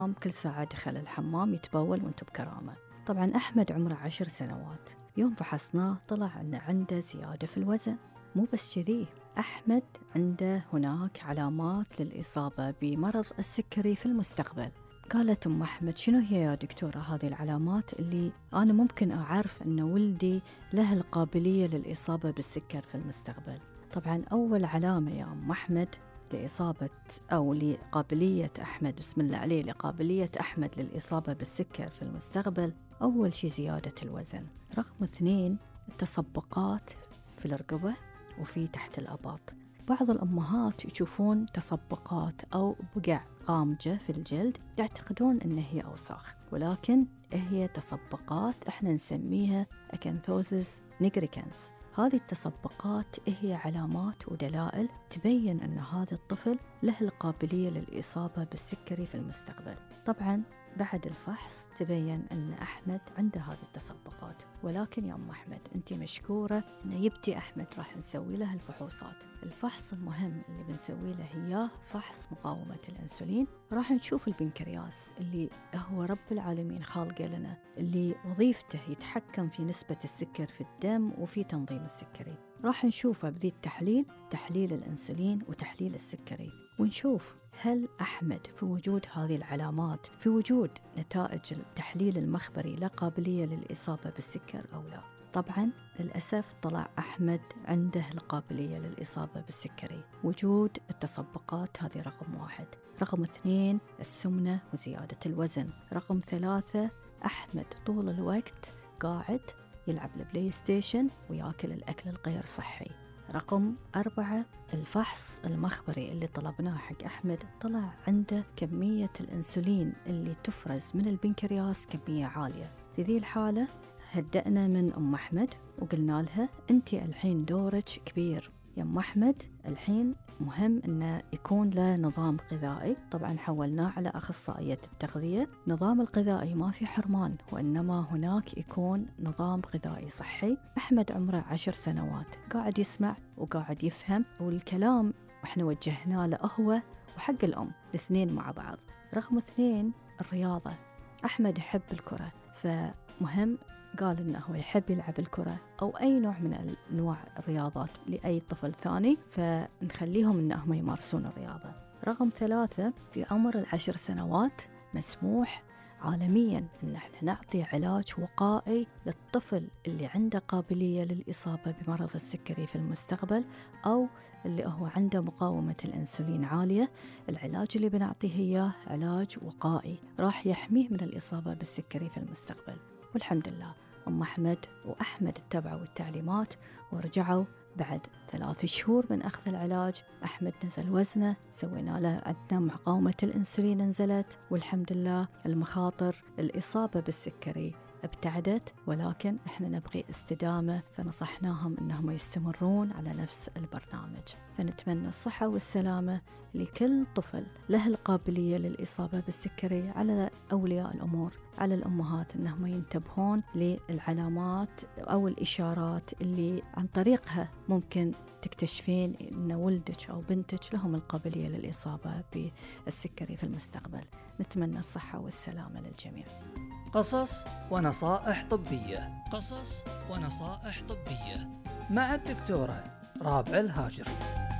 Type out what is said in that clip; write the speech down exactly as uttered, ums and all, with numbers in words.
كل ساعة دخل الحمام يتبول وانتو بكرامة. طبعا أحمد عمره عشر سنوات، يوم فحصناه طلع أنه عنده زيادة في الوزن. مو بس كذي، أحمد عنده هناك علامات للإصابة بمرض السكري في المستقبل. قالت أم أحمد: شنو هي يا دكتورة هذه العلامات اللي أنا ممكن أعرف أن ولدي له القابلية للإصابة بالسكر في المستقبل؟ طبعا أول علامة يا أم أحمد لإصابة أو لقابلية أحمد، بسم الله عليه، لقابلية أحمد للإصابة بالسكر في المستقبل، أول شيء زيادة الوزن. رقم اثنين، التصبقات في الرقبة وفي تحت الأباط. بعض الأمهات يشوفون تصبقات أو بقع قامجة في الجلد يعتقدون أن هي أوساخ، ولكن هي تصبقات احنا نسميها أكانثوزيس نيجريكانس. هذه التصبقات هي علامات ودلائل تبين أن هذا الطفل له القابلية للإصابة بالسكري في المستقبل. طبعاً بعد الفحص تبين أن أحمد عنده هذه التصبقات، ولكن يا أم أحمد أنت مشكورة أن يبتي أحمد راح نسوي له الفحوصات. الفحص المهم اللي بنسوي له هي فحص مقاومة الأنسولين. راح نشوف البنكرياس اللي هو رب العالمين خالقه لنا، اللي وظيفته يتحكم في نسبة السكر في الدم وفي تنظيم السكري. راح نشوفه بذي التحليل، تحليل الأنسولين وتحليل السكري، ونشوف هل أحمد في وجود هذه العلامات، في وجود نتائج التحليل المخبري له قابلية للإصابة بالسكر أو لا. طبعاً للأسف طلع أحمد عنده القابلية للإصابة بالسكري. وجود التصبقات هذه رقم واحد. رقم اثنين، السمنة وزيادة الوزن. رقم ثلاثة، أحمد طول الوقت قاعد يلعب البلاي ستيشن ويأكل الأكل الغير صحي. رقم أربعة، الفحص المخبري اللي طلبناه حق أحمد طلع عنده كمية الأنسولين اللي تفرز من البنكرياس كمية عالية. في ذي الحالة هدأنا من أم أحمد وقلنا لها: أنت الحين دورك كبير يا أم أحمد، الحين مهم أنه يكون له نظام غذائي. طبعا حولناه على أخصائية التغذية. نظام الغذائي ما في حرمان، وإنما هناك يكون نظام غذائي صحي. أحمد عمره عشر سنوات، قاعد يسمع وقاعد يفهم، والكلام وإحنا وجهنا له هو وحق الأم الاثنين مع بعض. رقم اثنين، الرياضة. أحمد يحب الكرة، فمهم قال إنه هو يحب يلعب الكرة أو أي نوع من أنواع الرياضات لأي طفل ثاني، فنخليهم إنهم يمارسون الرياضة. رقم ثلاثة، في عمر العشر سنوات مسموح عالمياً إن احنا نعطي علاج وقائي للطفل اللي عنده قابلية للإصابة بمرض السكري في المستقبل، أو اللي هو عنده مقاومة الأنسولين عالية. العلاج اللي بنعطيه هي علاج وقائي راح يحميه من الإصابة بالسكري في المستقبل. والحمد لله أم أحمد وأحمد اتبعوا التعليمات ورجعوا بعد ثلاث شهور من أخذ العلاج. أحمد نزل وزنه، سوينا له عندنا مقاومة الأنسولين نزلت، والحمد لله المخاطر الإصابة بالسكري ابتعدت، ولكن احنا نبغي استدامة، فنصحناهم انهم يستمرون على نفس البرنامج. فنتمنى الصحة والسلامة لكل طفل له القابلية للإصابة بالسكري. على أولياء الأمور، على الأمهات، انهم ينتبهون للعلامات أو الإشارات اللي عن طريقها ممكن تكتشفين ان ولدك أو بنتك لهم القابلية للإصابة بالسكري في المستقبل. نتمنى الصحة والسلامة للجميع. قصص ونصائح طبية. قصص ونصائح طبية مع الدكتورة رابعة الهاجري.